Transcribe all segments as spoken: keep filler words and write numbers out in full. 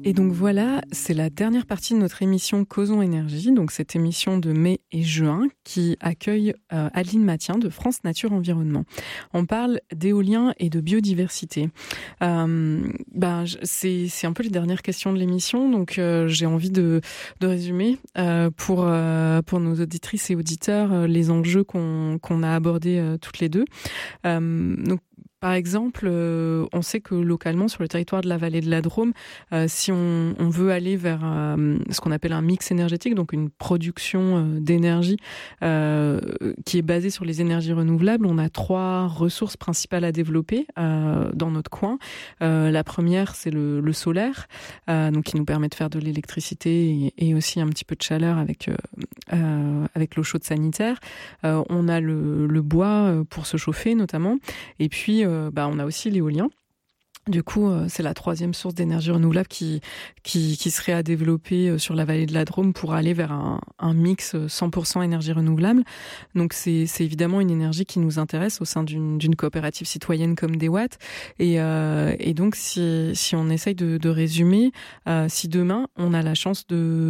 Et donc voilà, c'est la dernière partie de notre émission Causons Énergie, donc cette émission de mai et juin qui accueille euh, Adeline Mathien de France Nature Environnement. On parle d'éolien et de biodiversité. Euh, ben, c'est, c'est un peu les dernières questions de l'émission, donc euh, j'ai envie de, de résumer euh, pour, euh, pour nos auditrices et auditeurs euh, les enjeux qu'on, qu'on a abordés euh, toutes les deux. Euh, donc, Par exemple, euh, on sait que localement, sur le territoire de la vallée de la Drôme, euh, si on, on veut aller vers euh, ce qu'on appelle un mix énergétique, donc une production euh, d'énergie euh, qui est basée sur les énergies renouvelables, on a trois ressources principales à développer euh, dans notre coin. Euh, la première, c'est le, le solaire, euh, donc qui nous permet de faire de l'électricité et, et aussi un petit peu de chaleur avec, euh, euh, avec l'eau chaude sanitaire. Euh, on a le, le bois pour se chauffer notamment, et puis Euh, bah, on a aussi l'éolien. Du coup, euh, c'est la troisième source d'énergie renouvelable qui, qui, qui serait à développer sur la vallée de la Drôme pour aller vers un, un mix cent pour cent énergie renouvelable. Donc, c'est, c'est évidemment une énergie qui nous intéresse au sein d'une, d'une coopérative citoyenne comme DeWatt. Et, euh, et donc, si, si on essaye de, de résumer, euh, si demain, on a la chance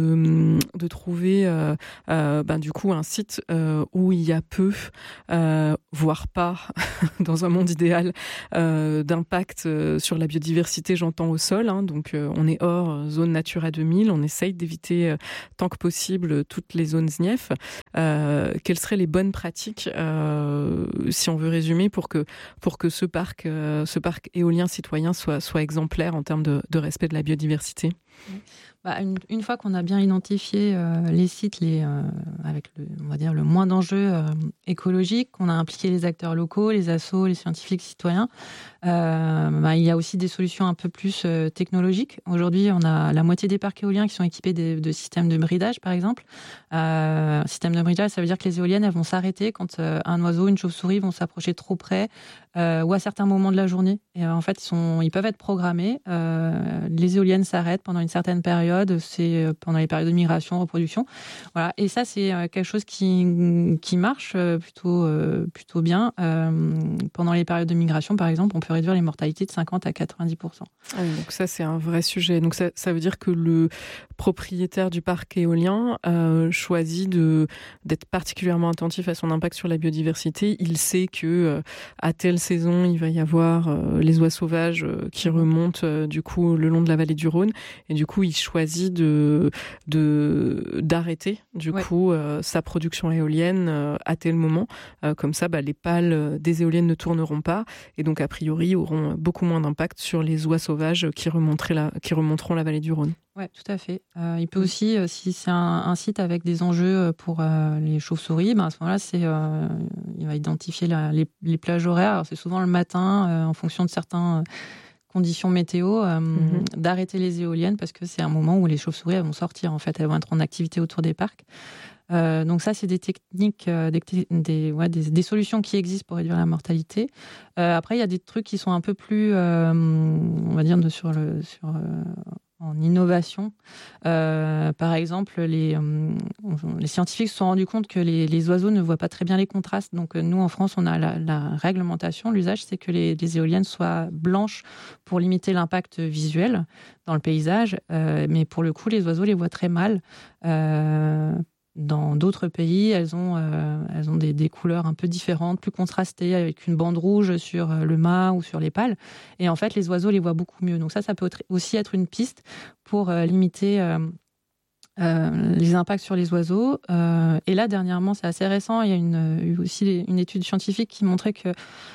de, de trouver euh, euh, ben, du coup un site euh, où il y a peu, euh, voire pas, dans un monde idéal, euh, d'impact euh, sur la biodiversité, j'entends au sol, hein, donc euh, on est hors euh, zone Natura deux mille, on essaye d'éviter euh, tant que possible toutes les zones S N I E F. Euh, quelles seraient les bonnes pratiques, euh, si on veut résumer, pour que, pour que ce parc, euh, ce parc éolien citoyen soit, soit exemplaire en termes de, de respect de la biodiversité? Bah, une, une fois qu'on a bien identifié euh, les sites les, euh, avec le, on va dire, le moins d'enjeux euh, écologiques, qu'on a impliqué les acteurs locaux, les assos, les scientifiques, citoyens, euh, bah, il y a aussi des solutions un peu plus euh, technologiques. Aujourd'hui, on a la moitié des parcs éoliens qui sont équipés de, de systèmes de bridage, par exemple. Euh, système de bridage, ça veut dire que les éoliennes elles vont s'arrêter quand euh, un oiseau, une chauve-souris vont s'approcher trop près euh, ou à certains moments de la journée. Et, euh, en fait, ils, sont, ils peuvent être programmés. Euh, les éoliennes s'arrêtent pendant une certaine période. C'est pendant les périodes de migration, reproduction. Voilà. Et ça, c'est quelque chose qui, qui marche plutôt, plutôt bien. Euh, pendant les périodes de migration, par exemple, on peut réduire les mortalités de cinquante à quatre-vingt-dix pour cent. Ah oui, donc ça, c'est un vrai sujet. Donc ça, ça veut dire que le propriétaire du parc éolien euh, choisit de, d'être particulièrement attentif à son impact sur la biodiversité. Il sait que euh, à telle saison, il va y avoir euh, les oies sauvages euh, qui remontent euh, du coup le long de la vallée du Rhône. Et du coup, il choisit de, de, d'arrêter du ouais. coup euh, sa production éolienne euh, à tel moment. Euh, comme ça, bah, les pales des éoliennes ne tourneront pas et donc a priori auront beaucoup moins d'impact sur les oies sauvages qui, la, qui remonteront la vallée du Rhône. Oui, tout à fait. Euh, il peut aussi, euh, si c'est un, un site avec des enjeux pour euh, les chauves-souris, ben à ce moment-là, c'est, euh, il va identifier la, les, les plages horaires. Alors, c'est souvent le matin, euh, en fonction de certains... Euh, conditions météo, euh, mm-hmm. d'arrêter les éoliennes parce que c'est un moment où les chauves-souris elles vont sortir, en fait, elles vont être en activité autour des parcs. Euh, donc ça, c'est des techniques, euh, des, des, ouais, des, des solutions qui existent pour réduire la mortalité. Euh, après, il y a des trucs qui sont un peu plus, euh, on va dire, de, sur le... Sur, euh, en innovation. Euh, par exemple, les, euh, les scientifiques se sont rendus compte que les, les oiseaux ne voient pas très bien les contrastes. Donc, nous, en France, on a la, la réglementation. L'usage, c'est que les, les éoliennes soient blanches pour limiter l'impact visuel dans le paysage. Euh, mais pour le coup, les oiseaux les voient très mal. Euh, Dans d'autres pays, elles ont, euh, elles ont des, des couleurs un peu différentes, plus contrastées, avec une bande rouge sur le mât ou sur les pales. Et en fait, les oiseaux les voient beaucoup mieux. Donc ça, ça peut aussi être une piste pour euh, limiter euh, euh, les impacts sur les oiseaux. Euh, et là, dernièrement, c'est assez récent, il y a une, eu aussi une étude scientifique qui montrait que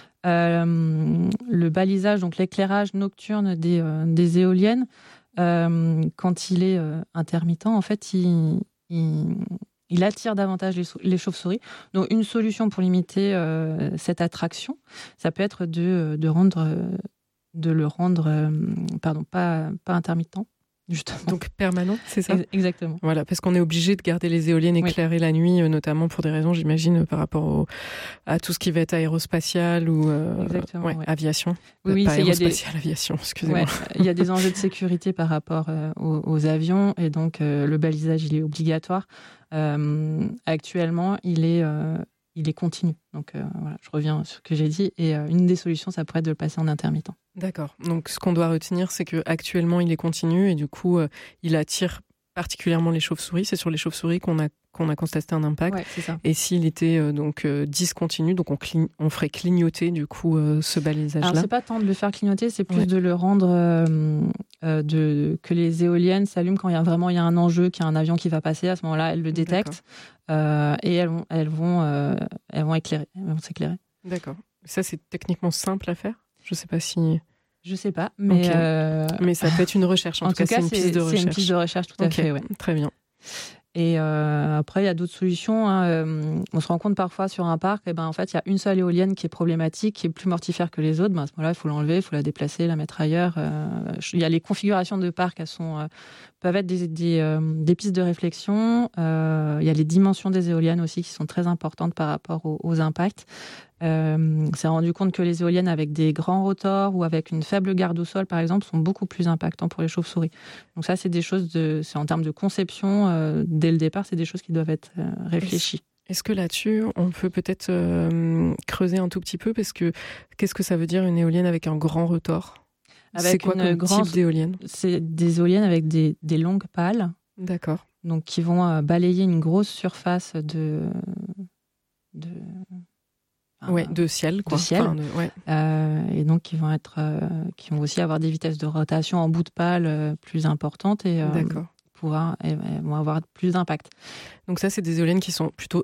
euh, le balisage, donc l'éclairage nocturne des, euh, des éoliennes, euh, quand il est euh, intermittent, en fait, il... il Il attire davantage les, les chauves-souris. Donc, une solution pour limiter euh, cette attraction, ça peut être de, de, rendre, de le rendre, euh, pardon, pas, pas intermittent, justement. Donc permanent, c'est ça ? Exactement. Voilà, parce qu'on est obligé de garder les éoliennes éclairées oui. la nuit, notamment pour des raisons, j'imagine, par rapport au, à tout ce qui va être aérospatial ou euh, ouais, ouais. aviation. Oui, oui, pas c'est, aérospatial, des... aviation, excusez-moi. Ouais, il y a des enjeux de sécurité par rapport euh, aux, aux avions, et donc euh, le balisage, il est obligatoire. Euh, actuellement, il est, euh, il est continu. Donc euh, voilà, je reviens sur ce que j'ai dit. Et euh, une des solutions, ça pourrait être de le passer en intermittent. D'accord. Donc ce qu'on doit retenir, c'est qu'actuellement il est continu et du coup euh, il attire particulièrement les chauves-souris. C'est sur les chauves-souris qu'on a qu'on a constaté un impact. Ouais, c'est ça. Et s'il était euh, donc euh, discontinu, donc on, cli- on ferait clignoter du coup euh, ce balisage-là. Alors c'est pas tant de le faire clignoter, c'est plus ouais. de le rendre euh, euh, de que les éoliennes s'allument quand il y a vraiment il y a un enjeu, qu'il y a un avion qui va passer. À ce moment-là, elles le détectent euh, et elles vont elles vont euh, elles vont éclairer, elles vont s'éclairer. D'accord. Ça c'est techniquement simple à faire. Je sais pas si. Je sais pas, mais okay. euh... mais ça peut être une recherche. En, en tout cas, cas, c'est une piste de recherche. C'est une piste de recherche, tout à okay. fait. Ouais. Très bien. Et euh, après, il y a d'autres solutions. Hein. Euh, on se rend compte parfois sur un parc, eh ben, en fait, il y a une seule éolienne qui est problématique, qui est plus mortifère que les autres. Ben, à ce moment-là, il faut l'enlever, il faut la déplacer, la mettre ailleurs. Euh, il y a les configurations de parcs, elles sont, euh, peuvent être des, des, euh, des pistes de réflexion. Euh, il y a les dimensions des éoliennes aussi qui sont très importantes par rapport aux, aux impacts. Euh, on s'est rendu compte que les éoliennes avec des grands rotors ou avec une faible garde au sol, par exemple, sont beaucoup plus impactants pour les chauves-souris. Donc ça, c'est des choses, de, c'est en termes de conception, euh, dès le départ, c'est des choses qui doivent être euh, réfléchies. Est-ce que là-dessus, on peut peut-être euh, creuser un tout petit peu, parce que qu'est-ce que ça veut dire une éolienne avec un grand rotor ? Avec c'est quoi comme grand... type d'éolienne ? C'est des éoliennes avec des, des longues pales. D'accord. Donc qui vont euh, balayer une grosse surface de... de... Ouais, de ciel, quoi. De ciel. Enfin, de, ouais. euh, et donc, qui vont, être, euh, qui vont aussi avoir des vitesses de rotation en bout de pale euh, plus importantes et, euh, pouvoir, et, et vont avoir plus d'impact. Donc ça, c'est des éoliennes qui sont plutôt